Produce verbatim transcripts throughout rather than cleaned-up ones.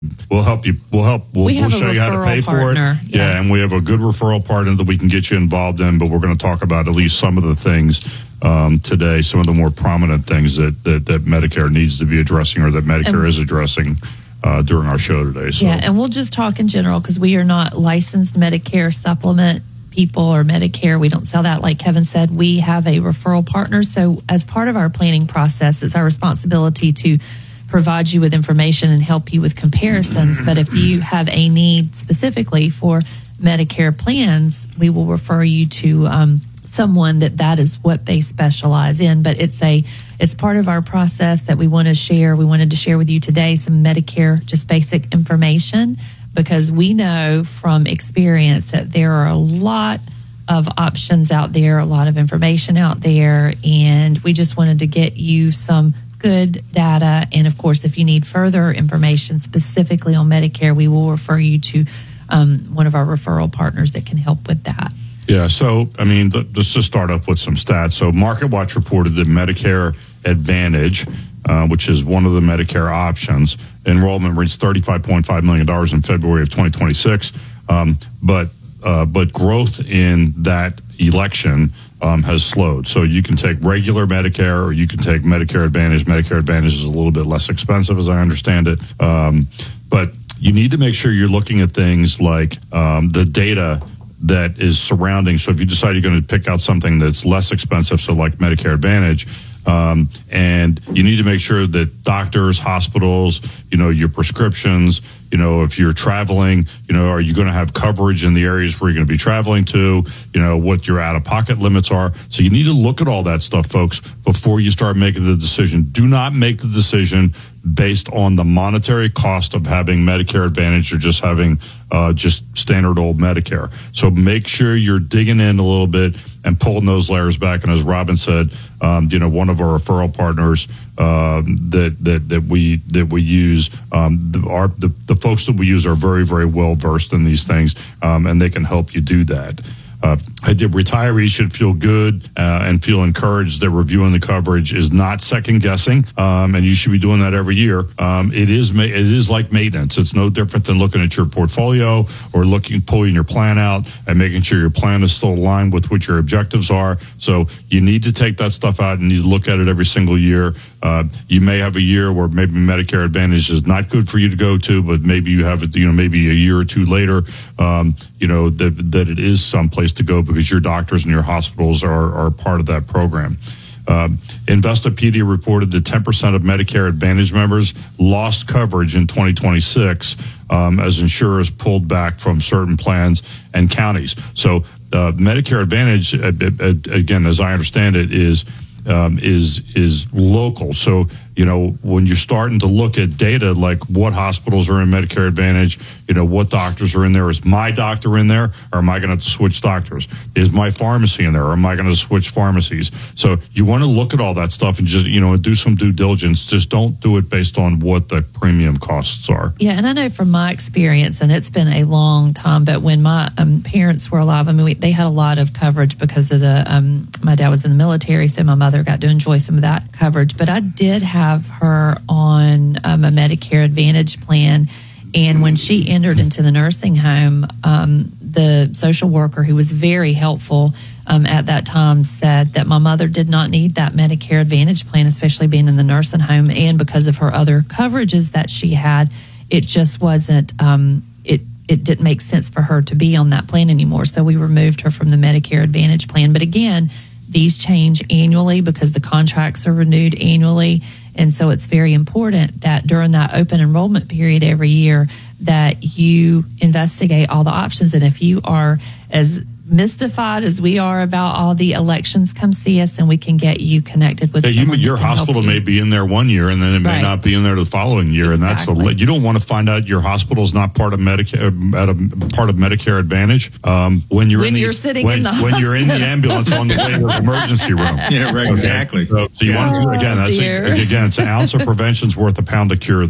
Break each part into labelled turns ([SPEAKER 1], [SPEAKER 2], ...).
[SPEAKER 1] We'll help you. We'll help. We'll,
[SPEAKER 2] we
[SPEAKER 1] we'll show you how to pay
[SPEAKER 2] partner.
[SPEAKER 1] for it. Yeah. yeah, and we have a good referral partner that we can get you involved in. But we're going to talk about at least some of the things um, today, some of the more prominent things that, that, that Medicare needs to be addressing or that Medicare and, is addressing uh, during our show today. So.
[SPEAKER 2] Yeah, and we'll just talk in general because we are not licensed Medicare supplement people or Medicare. We don't sell that. Like Kevin said, we have a referral partner. So as part of our planning process, it's our responsibility to provide you with information and help you with comparisons. But if you have a need specifically for Medicare plans, we will refer you to um, someone that that is what they specialize in. But it's a it's part of our process that we want to share. We wanted to share with you today some Medicare, just basic information, because we know from experience that there are a lot of options out there, a lot of information out there, and we just wanted to get you some good data. And of course, if you need further information specifically on Medicare, we will refer you to um, one of our referral partners that can help with that.
[SPEAKER 1] Yeah, so, I mean, let's just start off with some stats. So MarketWatch reported that Medicare Advantage, uh, which is one of the Medicare options, enrollment reached thirty-five point five million dollars in February of twenty twenty-six. Um, but uh, but growth in that election Um, has slowed. So you can take regular Medicare or you can take Medicare Advantage. Medicare Advantage is a little bit less expensive, as I understand it. Um, but you need to make sure you're looking at things like um, the data that is surrounding. So if you decide you're going to pick out something that's less expensive, so like Medicare Advantage, um, and you need to make sure that doctors, hospitals, you know, your prescriptions, you know, if you're traveling, you know, are you going to have coverage in the areas where you're going to be traveling to, you know, what your out-of-pocket limits are. So you need to look at all that stuff, folks, before you start making the decision. Do not make the decision based on the monetary cost of having Medicare Advantage or just having uh, just standard old Medicare. So make sure you're digging in a little bit and pulling those layers back. And as Robin said, um, you know, one of our referral partners uh, that that that we that we use, um, the, our the, the folks that we use are very very well versed in these things, um, and they can help you do that. Uh, I did. Retirees should feel good uh, and feel encouraged that reviewing the coverage is not second guessing, um, and you should be doing that every year. Um, it is ma- it is like maintenance. It's no different than looking at your portfolio or looking pulling your plan out and making sure your plan is still aligned with what your objectives are. So you need to take that stuff out and you need to look at it every single year. Uh, you may have a year where maybe Medicare Advantage is not good for you to go to, but maybe you have it, you know, maybe a year or two later, um, you know, that that it is someplace to go because your doctors and your hospitals are, are part of that program. Uh, Investopedia reported that ten percent of Medicare Advantage members lost coverage in twenty twenty-six um, as insurers pulled back from certain plans and counties. So uh, Medicare Advantage, uh, uh, again, as I understand it, is um, is is local. So, you know, when you're starting to look at data like what hospitals are in Medicare Advantage, you know, what doctors are in there. Is my doctor in there, or am I going to have to switch doctors? Is my pharmacy in there, or am I going to switch pharmacies? So you want to look at all that stuff and just, you know, do some due diligence. Just don't do it based on what the premium costs are.
[SPEAKER 2] Yeah, and I know from my experience, and it's been a long time, but when my um, parents were alive, I mean, we, they had a lot of coverage because of the, um, my dad was in the military, so my mother got to enjoy some of that coverage. But I did have have her on um, a Medicare Advantage plan. And when she entered into the nursing home, um, the social worker who was very helpful um, at that time said that my mother did not need that Medicare Advantage plan, especially being in the nursing home. And because of her other coverages that she had, it just wasn't, um, it, it didn't make sense for her to be on that plan anymore. So we removed her from the Medicare Advantage plan. But again, these change annually because the contracts are renewed annually. And so it's very important that during that open enrollment period every year that you investigate all the options. And if you are as mystified as we are about all the elections, come see us and we can get you connected with
[SPEAKER 1] yeah,
[SPEAKER 2] someone.
[SPEAKER 1] You, your hospital may be in there one year and then it may
[SPEAKER 2] right.
[SPEAKER 1] not be in there the following year. Exactly. And that's the, you don't want to find out your hospital is not part of Medicare, at a part of Medicare Advantage. Um, when you're
[SPEAKER 2] when
[SPEAKER 1] in the,
[SPEAKER 2] you're sitting
[SPEAKER 1] when,
[SPEAKER 2] in the
[SPEAKER 1] when
[SPEAKER 2] hospital.
[SPEAKER 1] you're in the ambulance on the way to the emergency room.
[SPEAKER 3] Yeah, right. Exactly.
[SPEAKER 1] So, so you
[SPEAKER 3] yeah.
[SPEAKER 1] want to do again. That's a, again, it's an ounce of prevention's worth a pound of cure there.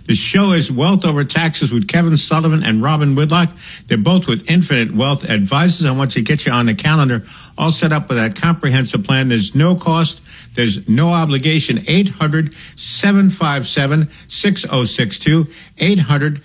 [SPEAKER 3] The show is Wealth Over Taxes with Kevin Sullivan and Robin Whitlock. They're both with Infinite Wealth Advisors. I want to get you on the calendar, all set up with that comprehensive plan. There's no cost. There's no obligation. eight hundred, seven five seven, six oh six two. eight hundred